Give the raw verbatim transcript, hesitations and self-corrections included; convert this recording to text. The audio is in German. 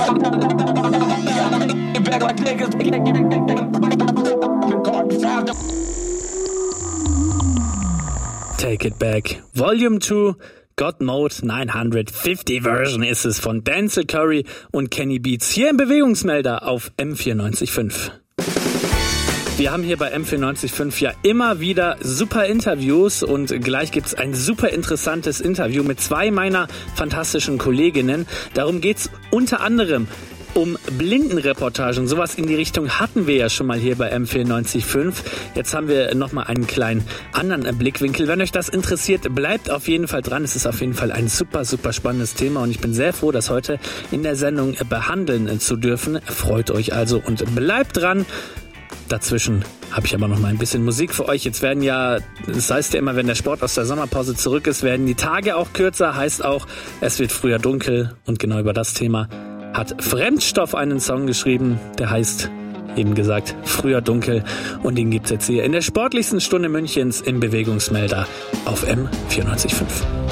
Take It Back, Volume two, God Mode neunhundertfünfzig Version ist es von Denzel Curry und Kenny Beats hier im Bewegungsmelder auf M vierundneunzig Komma fünf. Wir haben hier bei M vierundneunzig Komma fünf ja immer wieder super Interviews und gleich gibt's ein super interessantes Interview mit zwei meiner fantastischen Kolleginnen. Darum geht's unter anderem um Blindenreportagen. Sowas in die Richtung hatten wir ja schon mal hier bei M vierundneunzig Komma fünf. Jetzt haben wir nochmal einen kleinen anderen Blickwinkel. Wenn euch das interessiert, bleibt auf jeden Fall dran. Es ist auf jeden Fall ein super, super spannendes Thema und ich bin sehr froh, das heute in der Sendung behandeln zu dürfen. Freut euch also und bleibt dran. Dazwischen habe ich aber noch mal ein bisschen Musik für euch. Jetzt werden ja, das heißt ja immer, wenn der Sport aus der Sommerpause zurück ist, werden die Tage auch kürzer. Heißt auch, es wird früher dunkel. Und genau über das Thema hat Fremdstoff einen Song geschrieben, der heißt, eben gesagt, Früher dunkel. Und den gibt's jetzt hier in der sportlichsten Stunde Münchens im Bewegungsmelder auf M vierundneunzig Komma fünf.